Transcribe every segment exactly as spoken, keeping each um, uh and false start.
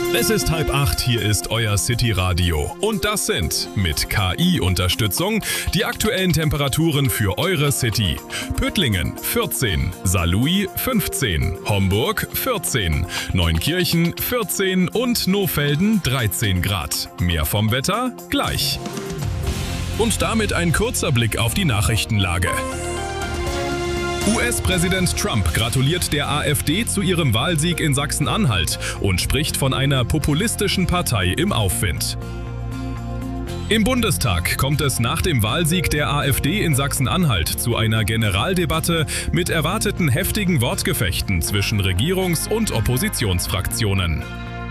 Es ist halb acht, hier ist euer City Radio. Und das sind mit K I-Unterstützung die aktuellen Temperaturen für eure City. Püttlingen vierzehn, Saarlouis fünfzehn, Homburg vierzehn, Neunkirchen vierzehn und Nohfelden dreizehn Grad. Mehr vom Wetter gleich. Und damit ein kurzer Blick auf die Nachrichtenlage. U S-Präsident Trump gratuliert der AfD zu ihrem Wahlsieg in Sachsen-Anhalt und spricht von einer populistischen Partei im Aufwind. Im Bundestag kommt es nach dem Wahlsieg der AfD in Sachsen-Anhalt zu einer Generaldebatte mit erwarteten heftigen Wortgefechten zwischen Regierungs- und Oppositionsfraktionen.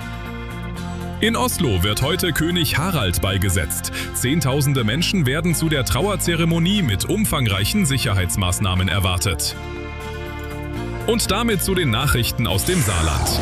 In Oslo wird heute König Harald beigesetzt. Zehntausende Menschen werden zu der Trauerzeremonie mit umfangreichen Sicherheitsmaßnahmen erwartet. Und damit zu den Nachrichten aus dem Saarland.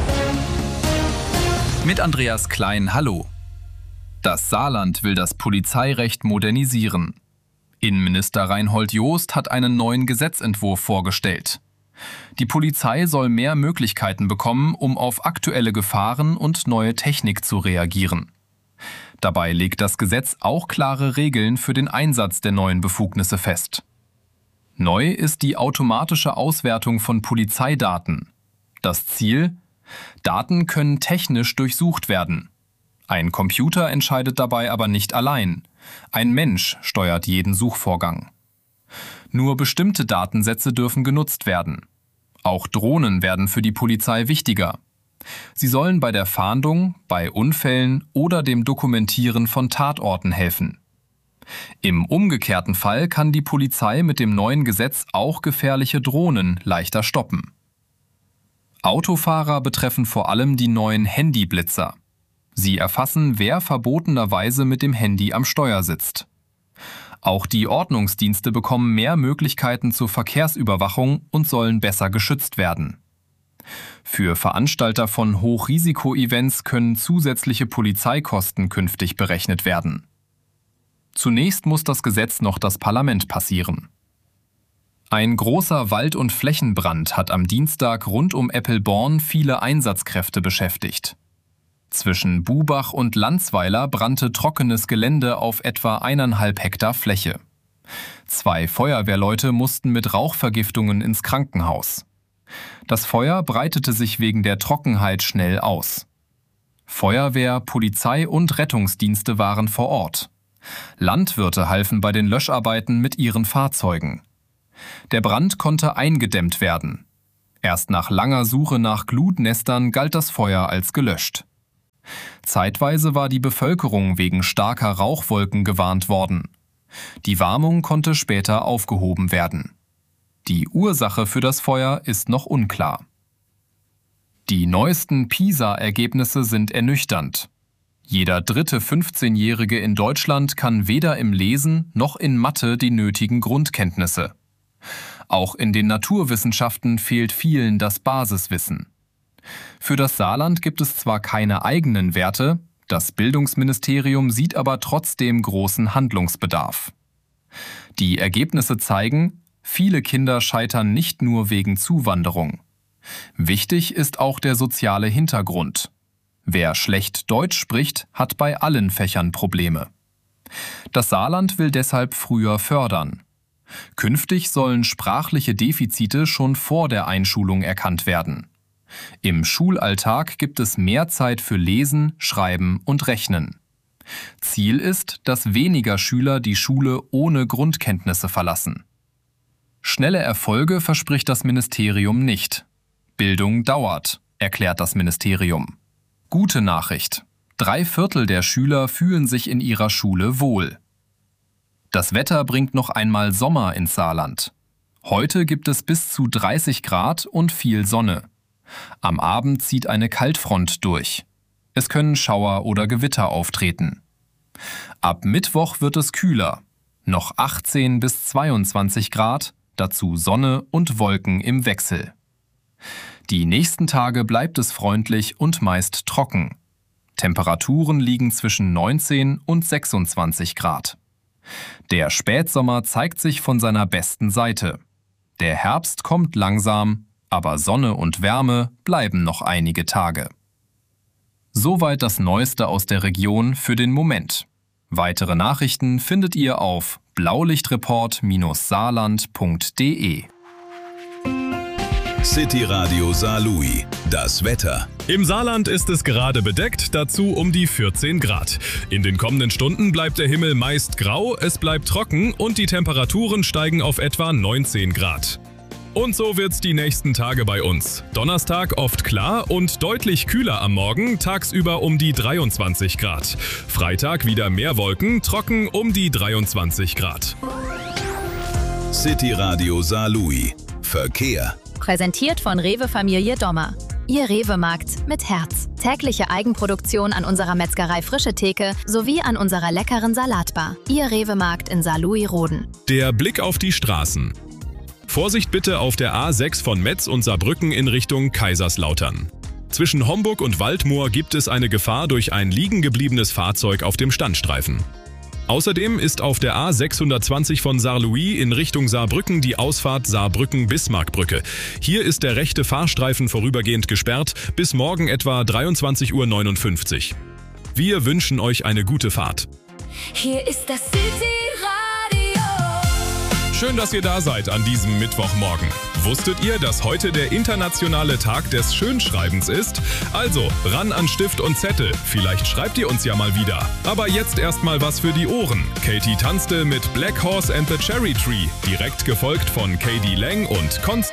Mit Andreas Klein, hallo. Das Saarland will das Polizeirecht modernisieren. Innenminister Reinhold Jost hat einen neuen Gesetzentwurf vorgestellt. Die Polizei soll mehr Möglichkeiten bekommen, um auf aktuelle Gefahren und neue Technik zu reagieren. Dabei legt das Gesetz auch klare Regeln für den Einsatz der neuen Befugnisse fest. Neu ist die automatische Auswertung von Polizeidaten. Das Ziel: Daten können technisch durchsucht werden. Ein Computer entscheidet dabei aber nicht allein. Ein Mensch steuert jeden Suchvorgang. Nur bestimmte Datensätze dürfen genutzt werden. Auch Drohnen werden für die Polizei wichtiger. Sie sollen bei der Fahndung, bei Unfällen oder dem Dokumentieren von Tatorten helfen. Im umgekehrten Fall kann die Polizei mit dem neuen Gesetz auch gefährliche Drohnen leichter stoppen. Autofahrer betreffen vor allem die neuen Handyblitzer. Sie erfassen, wer verbotenerweise mit dem Handy am Steuer sitzt. Auch die Ordnungsdienste bekommen mehr Möglichkeiten zur Verkehrsüberwachung und sollen besser geschützt werden. Für Veranstalter von Hochrisiko-Events können zusätzliche Polizeikosten künftig berechnet werden. Zunächst muss das Gesetz noch das Parlament passieren. Ein großer Wald- und Flächenbrand hat am Dienstag rund um Eppelborn viele Einsatzkräfte beschäftigt. Zwischen Bubach und Landsweiler brannte trockenes Gelände auf etwa eineinhalb Hektar Fläche. Zwei Feuerwehrleute mussten mit Rauchvergiftungen ins Krankenhaus. Das Feuer breitete sich wegen der Trockenheit schnell aus. Feuerwehr, Polizei und Rettungsdienste waren vor Ort. Landwirte halfen bei den Löscharbeiten mit ihren Fahrzeugen. Der Brand konnte eingedämmt werden. Erst nach langer Suche nach Glutnestern galt das Feuer als gelöscht. Zeitweise war die Bevölkerung wegen starker Rauchwolken gewarnt worden. Die Warnung konnte später aufgehoben werden. Die Ursache für das Feuer ist noch unklar. Die neuesten PISA-Ergebnisse sind ernüchternd. Jeder dritte fünfzehnjährige in Deutschland kann weder im Lesen noch in Mathe die nötigen Grundkenntnisse. Auch in den Naturwissenschaften fehlt vielen das Basiswissen. Für das Saarland gibt es zwar keine eigenen Werte, das Bildungsministerium sieht aber trotzdem großen Handlungsbedarf. Die Ergebnisse zeigen, viele Kinder scheitern nicht nur wegen Zuwanderung. Wichtig ist auch der soziale Hintergrund. Wer schlecht Deutsch spricht, hat bei allen Fächern Probleme. Das Saarland will deshalb früher fördern. Künftig sollen sprachliche Defizite schon vor der Einschulung erkannt werden. Im Schulalltag gibt es mehr Zeit für Lesen, Schreiben und Rechnen. Ziel ist, dass weniger Schüler die Schule ohne Grundkenntnisse verlassen. Schnelle Erfolge verspricht das Ministerium nicht. Bildung dauert, erklärt das Ministerium. Gute Nachricht: Drei Viertel der Schüler fühlen sich in ihrer Schule wohl. Das Wetter bringt noch einmal Sommer ins Saarland. Heute gibt es bis zu dreißig Grad und viel Sonne. Am Abend zieht eine Kaltfront durch. Es können Schauer oder Gewitter auftreten. Ab Mittwoch wird es kühler. Noch achtzehn bis zweiundzwanzig Grad, dazu Sonne und Wolken im Wechsel. Die nächsten Tage bleibt es freundlich und meist trocken. Temperaturen liegen zwischen neunzehn und sechsundzwanzig Grad. Der Spätsommer zeigt sich von seiner besten Seite. Der Herbst kommt langsam, aber Sonne und Wärme bleiben noch einige Tage. Soweit das Neueste aus der Region für den Moment. Weitere Nachrichten findet ihr auf blaulichtreport saarland punkt de. City Radio Saarlouis. Das Wetter. Im Saarland ist es gerade bedeckt, dazu um die vierzehn Grad. In den kommenden Stunden bleibt der Himmel meist grau, es bleibt trocken und die Temperaturen steigen auf etwa neunzehn Grad. Und so wird's die nächsten Tage bei uns. Donnerstag oft klar und deutlich kühler am Morgen, tagsüber um die dreiundzwanzig Grad. Freitag wieder mehr Wolken, trocken um die dreiundzwanzig Grad. City Radio Saarlouis. Verkehr. Präsentiert von Rewe Familie Dommer. Ihr Rewe-Markt mit Herz. Tägliche Eigenproduktion an unserer Metzgerei Frische Theke sowie an unserer leckeren Salatbar. Ihr Rewe-Markt in Saarlouis-Roden. Der Blick auf die Straßen. Vorsicht bitte auf der A sechs von Metz und Saarbrücken in Richtung Kaiserslautern. Zwischen Homburg und Waldmoor gibt es eine Gefahr durch ein liegen gebliebenes Fahrzeug auf dem Standstreifen. Außerdem ist auf der A sechshundertzwanzig von Saarlouis in Richtung Saarbrücken die Ausfahrt Saarbrücken-Bismarckbrücke. Hier ist der rechte Fahrstreifen vorübergehend gesperrt, bis morgen etwa dreiundzwanzig Uhr neunundfünfzig. Wir wünschen euch eine gute Fahrt. Hier ist das City Radio. Schön, dass ihr da seid an diesem Mittwochmorgen. Wusstet ihr, dass heute der internationale Tag des Schönschreibens ist? Also, ran an Stift und Zettel. Vielleicht schreibt ihr uns ja mal wieder. Aber jetzt erstmal was für die Ohren. Katie tanzte mit Black Horse and the Cherry Tree, direkt gefolgt von K D Lang und Constance